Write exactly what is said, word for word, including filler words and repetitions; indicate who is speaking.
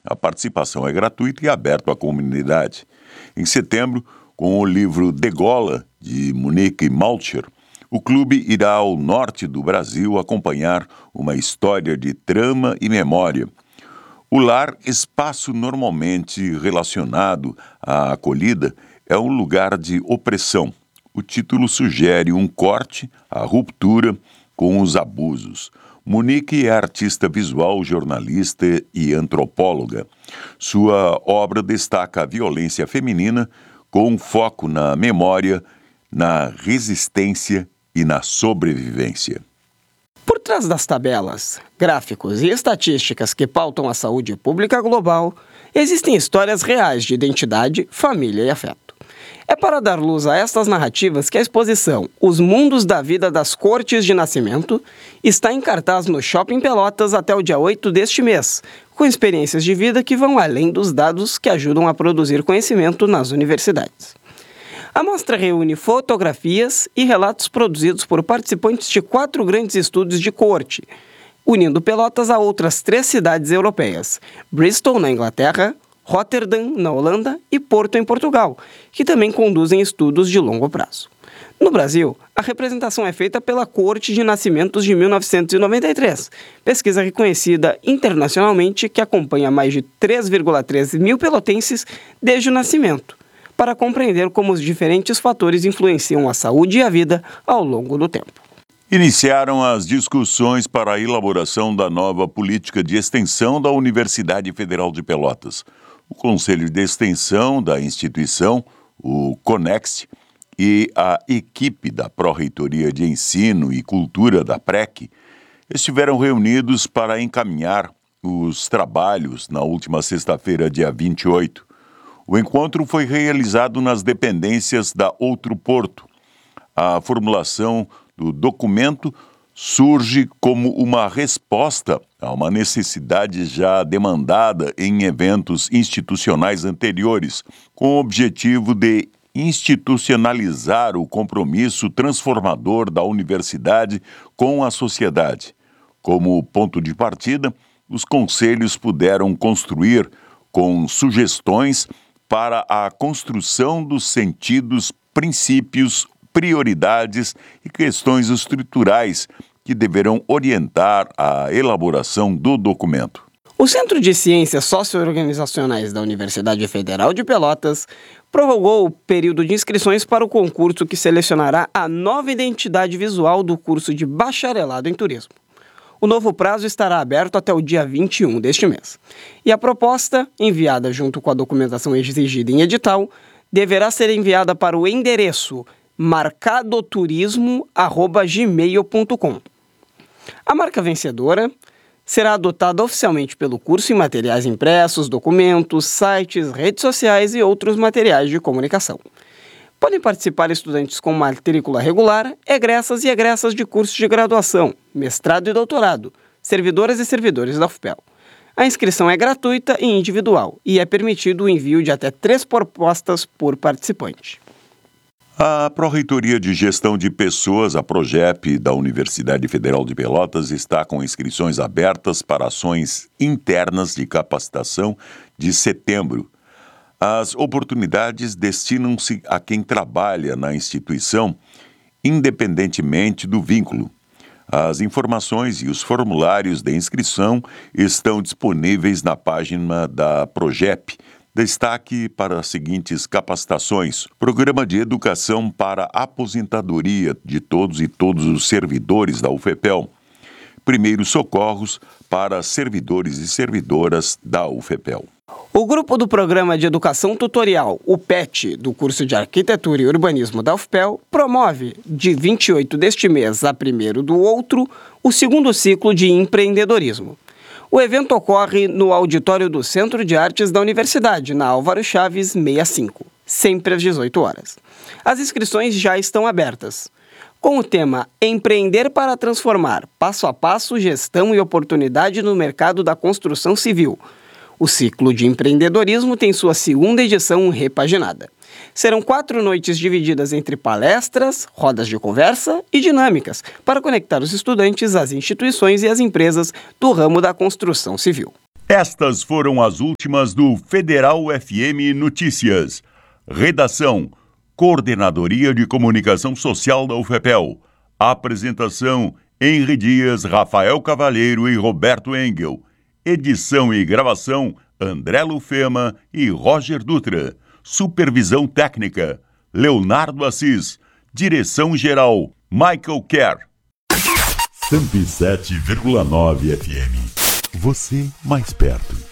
Speaker 1: A participação é gratuita e aberta à comunidade. Em setembro, com o livro Degola, de Monique Malcher, o clube irá ao norte do Brasil acompanhar uma história de trama e memória. O lar, espaço normalmente relacionado à acolhida, é um lugar de opressão. O título sugere um corte, a ruptura com os abusos. Monique é artista visual, jornalista e antropóloga. Sua obra destaca a violência feminina com foco na memória, na resistência e na sobrevivência.
Speaker 2: Por trás das tabelas, gráficos e estatísticas que pautam a saúde pública global, existem histórias reais de identidade, família e afeto. É para dar luz a estas narrativas que a exposição Os Mundos da Vida das Cortes de Nascimento está em cartaz no Shopping Pelotas até o dia oito deste mês, com experiências de vida que vão além dos dados que ajudam a produzir conhecimento nas universidades. A mostra reúne fotografias e relatos produzidos por participantes de quatro grandes estudos de corte, unindo Pelotas a outras três cidades europeias: Bristol, na Inglaterra, Rotterdam, na Holanda, e Porto, em Portugal, que também conduzem estudos de longo prazo. No Brasil, a representação é feita pela Corte de Nascimentos de mil novecentos e noventa e três, pesquisa reconhecida internacionalmente que acompanha mais de três vírgula três mil pelotenses desde o nascimento, para compreender como os diferentes fatores influenciam a saúde e a vida ao longo do tempo.
Speaker 1: Iniciaram as discussões para a elaboração da nova política de extensão da Universidade Federal de Pelotas. O Conselho de Extensão da instituição, o CONEXT, e a equipe da Pró-Reitoria de Ensino e Cultura da P R E C estiveram reunidos para encaminhar os trabalhos na última sexta-feira, dia vinte e oito. O encontro foi realizado nas dependências da Outro Porto. A formulação do documento surge como uma resposta a uma necessidade já demandada em eventos institucionais anteriores, com o objetivo de institucionalizar o compromisso transformador da universidade com a sociedade. Como ponto de partida, os conselhos puderam construir com sugestões para a construção dos sentidos, princípios, prioridades e questões estruturais que deverão orientar a elaboração do documento.
Speaker 2: O Centro de Ciências Socio-Organizacionais da Universidade Federal de Pelotas prorrogou o período de inscrições para o concurso que selecionará a nova identidade visual do curso de Bacharelado em Turismo. O novo prazo estará aberto até o dia vinte e um deste mês. E a proposta, enviada junto com a documentação exigida em edital, deverá ser enviada para o endereço marcadoturismo arroba gmail ponto com. A marca vencedora será adotada oficialmente pelo curso em materiais impressos, documentos, sites, redes sociais e outros materiais de comunicação. Podem participar estudantes com matrícula regular, egressas e egressas de cursos de graduação, mestrado e doutorado, servidoras e servidores da U F P E L. A inscrição é gratuita e individual e é permitido o envio de até três propostas por participante.
Speaker 1: A Pró-Reitoria de Gestão de Pessoas, a PROGEP, da Universidade Federal de Pelotas, está com inscrições abertas para ações internas de capacitação de setembro. As oportunidades destinam-se a quem trabalha na instituição, independentemente do vínculo. As informações e os formulários de inscrição estão disponíveis na página da PROGEP. Destaque para as seguintes capacitações: Programa de Educação para a Aposentadoria de todos e todos os servidores da U F P E L. Primeiros Socorros para servidores e servidoras da U F P E L.
Speaker 2: O grupo do Programa de Educação Tutorial, o P E T, do curso de Arquitetura e Urbanismo da U F P E L, promove, de vinte e oito deste mês a primeiro do outro, o segundo ciclo de empreendedorismo. O evento ocorre no auditório do Centro de Artes da Universidade, na Álvaro Chaves sessenta e cinco, sempre às dezoito horas. As inscrições já estão abertas. Com o tema Empreender para Transformar, passo a passo, gestão e oportunidade no mercado da construção civil. O ciclo de empreendedorismo tem sua segunda edição repaginada. Serão quatro noites divididas entre palestras, rodas de conversa e dinâmicas para conectar os estudantes às instituições e às empresas do ramo da construção civil.
Speaker 1: Estas foram as últimas do Federal F M Notícias. Redação: Coordenadoria de Comunicação Social da UFPEL. Apresentação: Henri Dias, Rafael Cavalheiro e Roberto Engel. Edição e gravação: André Lufema e Roger Dutra. Supervisão técnica: Leonardo Assis. Direção-geral: Michael Kerr.
Speaker 3: cento e sete vírgula nove F M. Você mais perto.